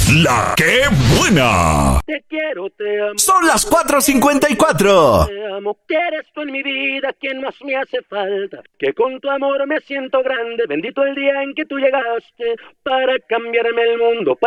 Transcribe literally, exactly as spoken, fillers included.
La que buena. Te quiero, te amo. Son las cuatro cincuenta y cuatro. Te amo, que eres tú en mi vida quien más me hace falta. Que con tu amor me siento grande. Bendito el día en que tú llegaste para cambiarme el mundo.